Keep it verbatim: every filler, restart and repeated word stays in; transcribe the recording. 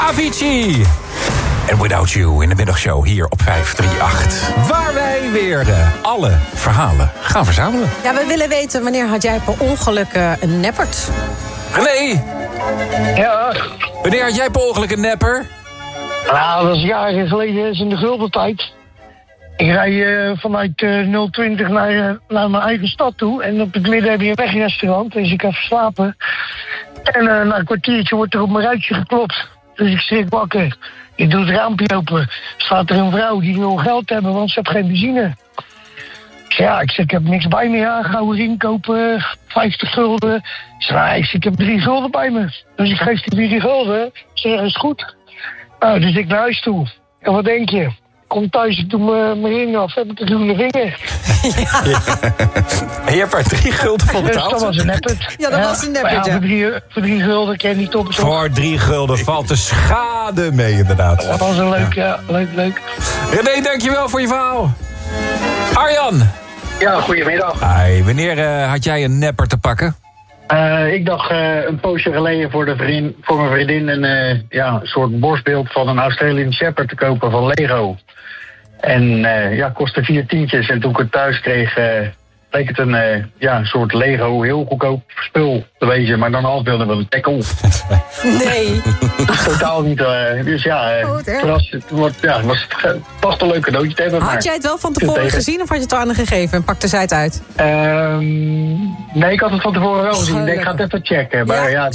Avicii. En Without You in de middagshow hier op vijf drie acht. Waar wij weer uh, alle verhalen gaan verzamelen. Ja, we willen weten, wanneer had jij per ongeluk uh, een neppert? René! Ja. Wanneer had jij per ongeluk een nepper? Nou, dat is jaren geleden, dat is in de guldentijd. Ik rij uh, vanuit uh, nul twintig naar, uh, naar mijn eigen stad toe. En op het midden heb je een wegrestaurant, dus ik heb slapen. En uh, na een kwartiertje wordt er op mijn ruitje geklopt. Dus ik schrik wakker. Ik doe het raampje open. Staat er een vrouw die wil geld hebben, want ze heeft geen benzine. Ja, ik zeg, ik heb niks bij me. Ja, gauw ring kopen, vijftig gulden. Ik zeg, nou, ik, zeg, ik heb drie gulden bij me. Dus ik geef die drie gulden. Ik zeg, is goed. Nou, dus ik naar huis toe. En wat denk je? Ik kom thuis, ik doe mijn ring af, heb ik een groene vinger. Ja. Ja. En je hebt er drie gulden voor betaald? Dus dat was een neppert. Ja, dat ja, was een neppert, ja. ja. Voor, drie, voor drie gulden kan je niet op. Voor drie gulden valt de schade mee, inderdaad. Dat was een leuk, ja. ja leuk, leuk. René, dankjewel voor je verhaal. Arjan. Ja, goedemiddag. Hi, wanneer uh, had jij een nepper te pakken? Uh, ik dacht uh, een poosje geleden voor, de vriend, voor mijn vriendin een uh, ja, soort borstbeeld van een Australian Shepherd te kopen van Lego. En uh, ja, kostte vier tientjes. En toen ik het thuis kreeg, uh, leek het een uh, ja, soort Lego heel goedkoop spul te wezen. Maar dan afbeelden we een tackle. Nee. Totaal niet. Uh, dus ja, uh, Goed, het was, het was, ja, het was vast een leuk cadeautje te hebben. Had maar jij het wel van tevoren gezien of had je het al aan haar gegeven en pakte zij het uit? Um, nee, ik had het van tevoren wel gezien. Nee, ik ga het even checken. Maar ja, ja.